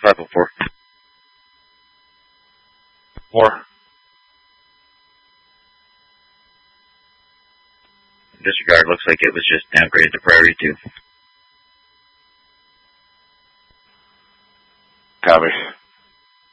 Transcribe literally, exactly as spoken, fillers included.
five oh four. Four. Disregard, looks like it was just downgraded to priority two. Copy.